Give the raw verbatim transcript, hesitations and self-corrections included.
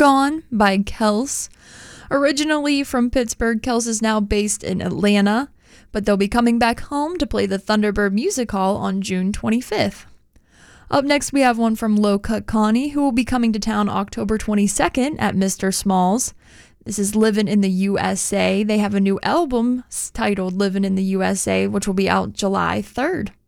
Gone by Kels. Originally from Pittsburgh, Kels is now based in Atlanta, but they'll be coming back home to play the Thunderbird Music Hall on June twenty-fifth. Up next, we have one from Low Cut Connie, who will be coming to town October twenty-second at Mister Smalls. This is Livin' in the U S A. They have a new album titled Livin' in the U S A, which will be out July third.